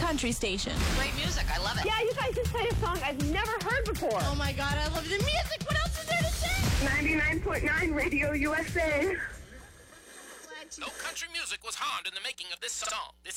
country station. Great music. I love it. Yeah, you guys just played a song I've never heard before. Oh my God, I love the music. What else is there to say? 99.9 Radio USA. No country music was harmed in the making of this song. This